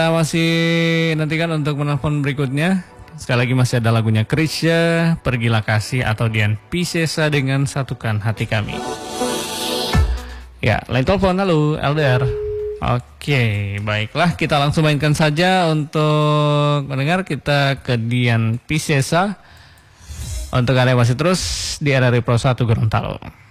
Kita masih nantikan untuk menelpon berikutnya. Sekali lagi masih ada lagunya Krisya, Pergilah Kasih, atau Dian Piscesa dengan Satukan Hati Kami. Ya, lain telepon. Halo, LDR. Oke, baiklah, kita langsung mainkan saja untuk mendengar. Kita ke Dian Piscesa untuk area masih terus di RRI Pro 1 Gorontalo.